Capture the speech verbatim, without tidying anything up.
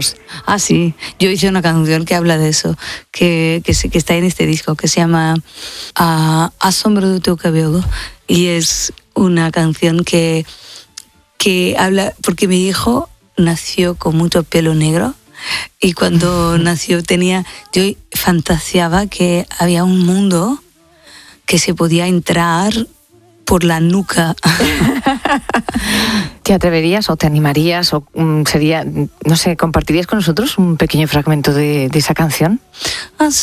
Ah, sí. Yo hice una canción que habla de eso, que, que, que está en este disco, que se llama uh, Asombro de tu cabello. Y es una canción que, que habla, porque mi hijo nació con mucho pelo negro. Y cuando nació tenía, yo fantaseaba que había un mundo que se podía entrar por la nuca. ¿Te atreverías o te animarías o um, sería, no sé, compartirías con nosotros un pequeño fragmento de, de esa canción? As